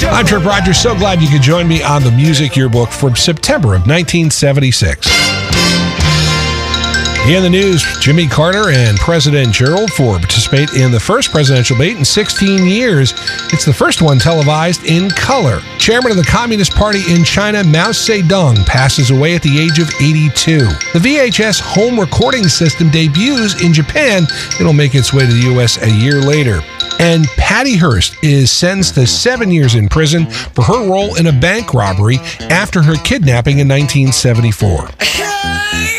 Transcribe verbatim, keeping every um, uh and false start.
I'm Trip Rogers. So glad you could join me on the Music Yearbook from September of nineteen seventy-six. In the news, Jimmy Carter and President Gerald Ford participate in the first presidential debate in sixteen years. It's the first one televised in color. Chairman of the Communist Party in China, Mao Zedong, passes away at the age of eighty-two. The V H S home recording system debuts in Japan. It'll make its way to the U S a year later. And Patty Hearst is sentenced to seven years in prison for her role in a bank robbery after her kidnapping in nineteen seventy-four.